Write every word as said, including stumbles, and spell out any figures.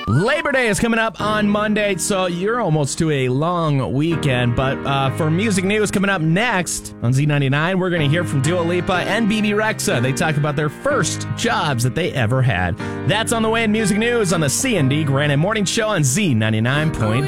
Labor Day is coming up on Monday, so you're almost to a long weekend. But uh, for music news coming up next on Z ninety-nine, we're going to hear from Dua Lipa and Bebe Rexha. They talk about their first jobs that they ever had. That's on the way in music news on the C and D Granite Morning Show on Z ninety-nine point five.